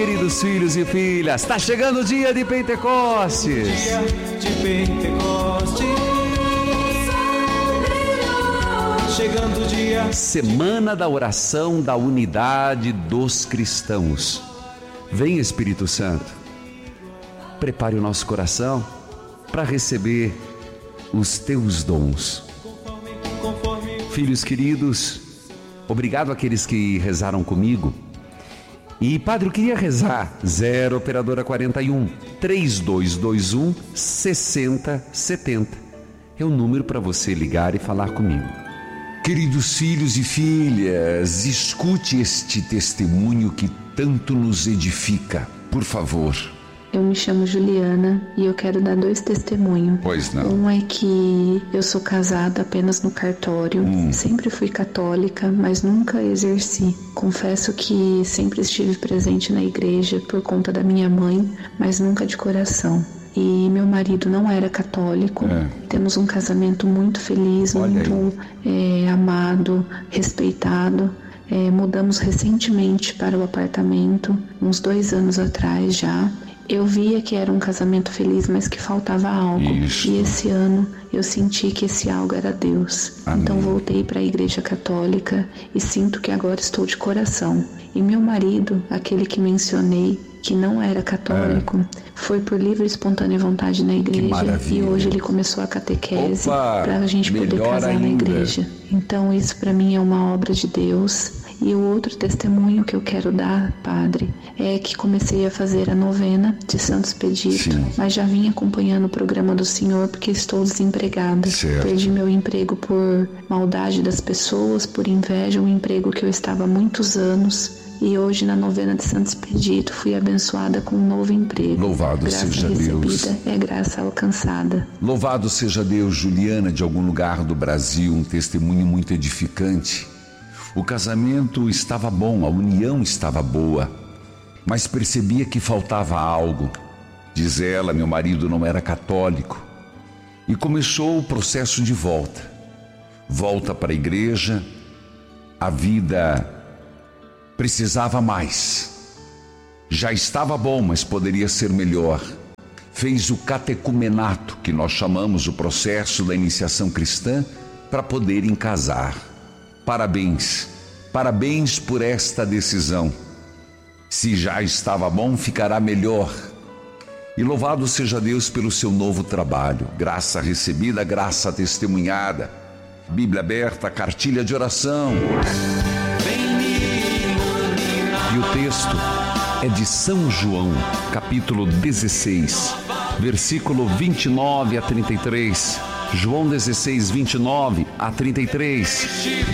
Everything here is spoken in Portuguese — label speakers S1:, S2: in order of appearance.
S1: queridos filhos e filhas. Está chegando o dia de Pentecostes.
S2: Dia de Pentecostes. Chegando o dia.
S1: Semana da oração da unidade dos cristãos. Vem, Espírito Santo. Prepare o nosso coração para receber os teus dons. Filhos queridos, obrigado àqueles que rezaram comigo. E Padre, eu queria rezar 0 operadora 41 3221 6070. É o número para você ligar e falar comigo. Queridos filhos e filhas, escute este testemunho que tanto nos edifica, por favor.
S3: Eu me chamo Juliana e eu quero dar 2 testemunhos.
S1: Pois não.
S3: Um é que eu sou casada apenas no cartório. Sempre fui católica, mas nunca exerci. Confesso que sempre estive presente na igreja por conta da minha mãe, mas nunca de coração. E meu marido não era católico. Temos um casamento muito feliz, muito amado, respeitado. Mudamos recentemente para o apartamento, uns 2 anos atrás já. Eu via que era um casamento feliz, mas que faltava algo. Isso. E esse ano eu senti que esse algo era Deus. Amém. Então voltei para a igreja católica e sinto que agora estou de coração. E meu marido, aquele que mencionei, que não era católico, foi por livre e espontânea vontade na igreja. E hoje ele começou a catequese para a gente poder casar ainda na igreja. Então isso para mim é uma obra de Deus. E o outro testemunho que eu quero dar, Padre, é que comecei a fazer a novena de Santo Expedito, mas já vim acompanhando o programa do Senhor porque estou desempregada. Perdi meu emprego por maldade das pessoas, por inveja, um emprego que eu estava há muitos anos. E hoje na novena de Santo Expedito fui abençoada com um novo emprego.
S1: Louvado seja Deus.
S3: É graça alcançada.
S1: Louvado seja Deus, Juliana, de algum lugar do Brasil, um testemunho muito edificante. O casamento estava bom, a união estava boa, mas percebia que faltava algo. Diz ela, meu marido não era católico. E começou o processo de volta. Volta para a igreja, a vida precisava mais. Já estava bom, mas poderia ser melhor. Fez o catecumenato, que nós chamamos o processo da iniciação cristã, para poderem casar. Parabéns, parabéns por esta decisão. Se já estava bom, ficará melhor. E louvado seja Deus pelo seu novo trabalho. Graça recebida, graça testemunhada. Bíblia aberta, cartilha de oração. E o texto é de São João, capítulo 16, versículo 29 a 33. João 16, 29 a 33.